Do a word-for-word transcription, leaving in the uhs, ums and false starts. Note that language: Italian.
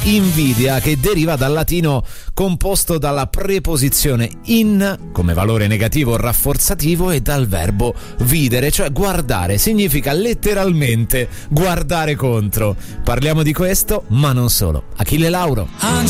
invidia, che deriva dal latino composto dalla preposizione in come valore negativo rafforzativo e dal verbo videre, cioè guardare. Significa letteralmente guardare contro. Parliamo di questo, ma non solo. Achille Lauro.